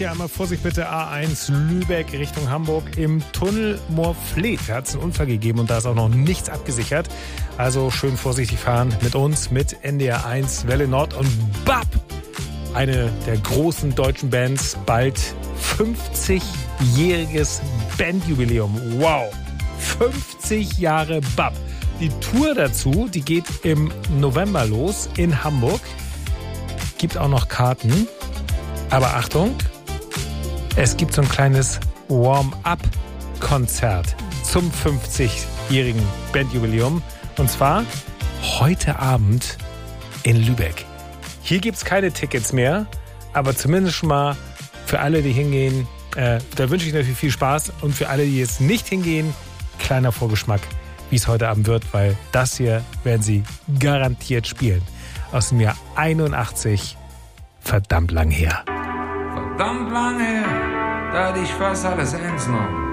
Hier einmal Vorsicht bitte, A1 Lübeck Richtung Hamburg im Tunnel Moorfleet. Da hat es einen Unfall gegeben und da ist auch noch nichts abgesichert. Also schön vorsichtig fahren mit uns, mit NDR 1 Welle Nord und BAP. Eine der großen deutschen Bands, bald 50-jähriges Bandjubiläum. Wow, 50 Jahre BAP. Die Tour dazu, die geht im November los in Hamburg. Gibt auch noch Karten. Aber Achtung, es gibt so ein kleines Warm-up-Konzert zum 50-jährigen Bandjubiläum. Und zwar heute Abend in Lübeck. Hier gibt es keine Tickets mehr, aber zumindest schon mal für alle, die hingehen, da wünsche ich natürlich viel Spaß. Und für alle, die jetzt nicht hingehen, kleiner Vorgeschmack, wie es heute Abend wird, weil das hier werden sie garantiert spielen. Aus dem Jahr 81, verdammt lang her. Verdammt lang her, da hatte ich fast alles ernst genommen.